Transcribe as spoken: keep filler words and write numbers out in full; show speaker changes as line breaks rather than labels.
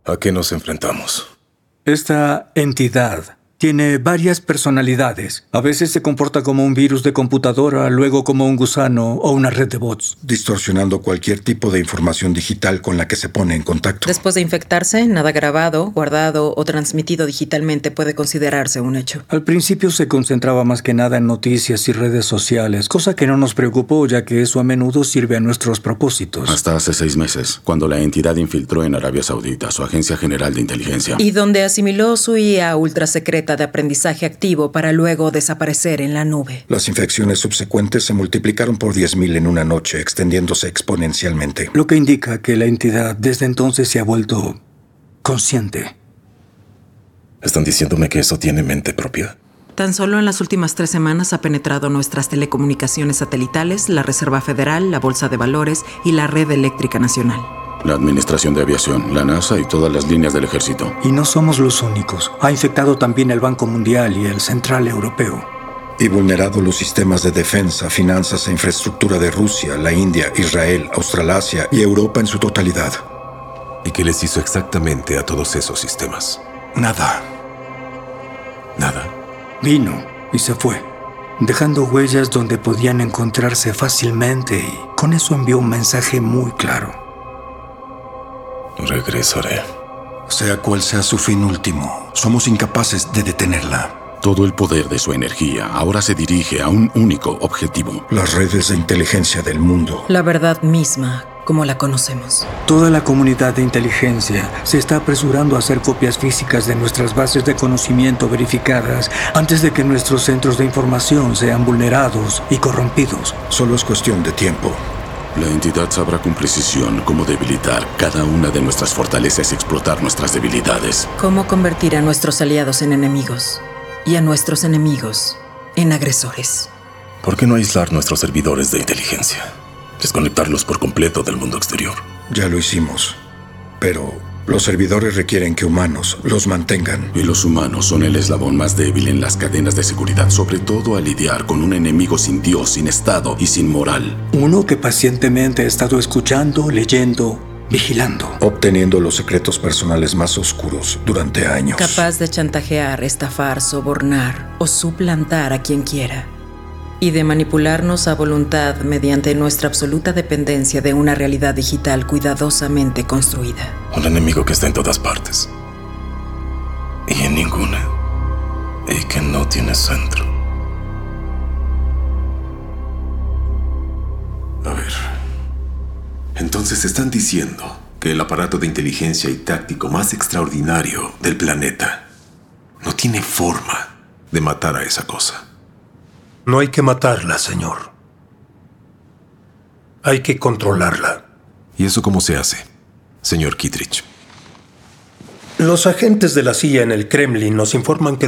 ¿A qué nos enfrentamos?
Esta entidad tiene varias personalidades. A veces se comporta como un virus de computadora, luego como un gusano o una red de bots.
Distorsionando cualquier tipo de información digital con la que se pone en contacto.
Después de infectarse, nada grabado, guardado o transmitido digitalmente puede considerarse un hecho.
Al principio se concentraba más que nada en noticias y redes sociales, cosa que no nos preocupó ya que eso a menudo sirve a nuestros propósitos.
Hasta hace seis meses, cuando la entidad infiltró en Arabia Saudita su Agencia General de Inteligencia.
Y donde asimiló su I A ultrasecreta de aprendizaje activo para luego desaparecer en la nube.
Las infecciones subsecuentes se multiplicaron por diez mil en una noche, extendiéndose exponencialmente.
Lo que indica que la entidad desde entonces se ha vuelto consciente.
¿Están diciéndome que eso tiene mente propia?
Tan solo en las últimas tres semanas ha penetrado nuestras telecomunicaciones satelitales, la Reserva Federal, la Bolsa de Valores y la Red Eléctrica Nacional.
La Administración de Aviación, la NASA y todas las líneas del ejército.
Y no somos los únicos. Ha infectado también el Banco Mundial y el Central Europeo.
Y vulnerado los sistemas de defensa, finanzas e infraestructura de Rusia, la India, Israel, Australasia y Europa en su totalidad.
¿Y qué les hizo exactamente a todos esos sistemas?
Nada.
Nada.
Vino y se fue, dejando huellas donde podían encontrarse fácilmente y con eso envió un mensaje muy claro.
Regresaré.
Sea cual sea su fin último, somos incapaces de detenerla.
Todo el poder de su energía ahora se dirige a un único objetivo.
Las redes de inteligencia del mundo.
La verdad misma, como la conocemos.
Toda la comunidad de inteligencia se está apresurando a hacer copias físicas de nuestras bases de conocimiento verificadas antes de que nuestros centros de información sean vulnerados y corrompidos.
Solo es cuestión de tiempo.
La entidad sabrá con precisión cómo debilitar cada una de nuestras fortalezas y explotar nuestras debilidades.
Cómo convertir a nuestros aliados en enemigos y a nuestros enemigos en agresores.
¿Por qué no aislar nuestros servidores de inteligencia? Desconectarlos por completo del mundo exterior.
Ya lo hicimos, pero los servidores requieren que humanos los mantengan.
Y los humanos son el eslabón más débil en las cadenas de seguridad, sobre todo al lidiar con un enemigo sin Dios, sin Estado y sin moral.
Uno que pacientemente ha estado escuchando, leyendo, vigilando.
Obteniendo los secretos personales más oscuros durante años.
Capaz de chantajear, estafar, sobornar o suplantar a quien quiera. Y de manipularnos a voluntad mediante nuestra absoluta dependencia de una realidad digital cuidadosamente construida.
Un enemigo que está en todas partes. Y en ninguna. Y que no tiene centro.
A ver. Entonces están diciendo que el aparato de inteligencia y táctico más extraordinario del planeta no tiene forma de matar a esa cosa.
No hay que matarla, señor. Hay que controlarla.
¿Y eso cómo se hace, señor Kittredge?
Los agentes de la C I A en el Kremlin nos informan que